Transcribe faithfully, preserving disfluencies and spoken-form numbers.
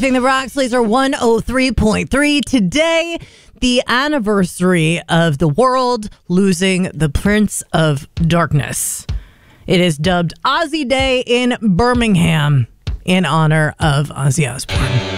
The Roxleys are one oh three point three. Today, the anniversary of the world losing the Prince of Darkness. It is dubbed Ozzy Day in Birmingham in honor of Ozzy Osbourne.